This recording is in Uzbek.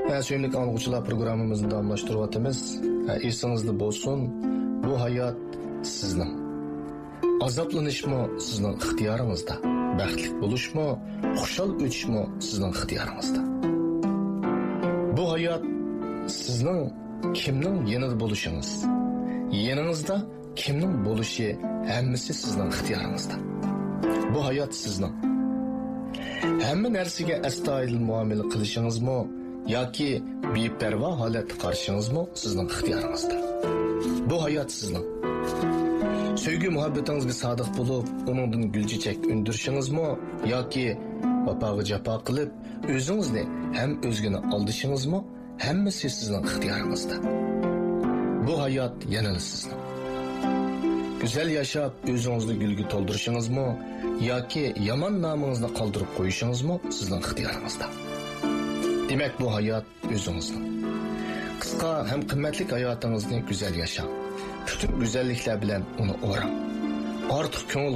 Söyümlük anlıqçılar programımızı damlaştırıvatımız. Esinizde bolsun, bu hayat sizning. Azaplanışmı sizning ixtiyoringizda. Baxtli bo'lishmi, xushal o'tishmi sizning ixtiyoringizda. Bu hayat sizning kimning yanida bo'lishingiz, yaningizda kimning bo'lishi hammasi sizning ixtiyoringizda. Bu hayat sizning. Hamma narsaga astoydil muomala qilishingizmi yoki beparvo holatda qarashingizmi sizning ixtiyoringizda. Bu hayat sizning. Sevgi muhabbetingizga sodiq bo'lib, uningdan gulchechak undirishingizmi yoki vafoga jafo qilib, o'zingizni ham o'zgini aldishingizmi hammasi sizning ixtiyoringizda. Bu hayot yanada sizning. Güzel yaşab o'zingizni gulga to'ldirishingizmi yoki yomon nomingizni qoldirib qo'yishingizmi sizning ixtiyoringizda. Demak, bu hayot o'zingizning. Qisqa ham qimmatli hayotingizni go'zal yashang. Bütün güzellikler bilen onu o'rang. Ortiq ko'ngil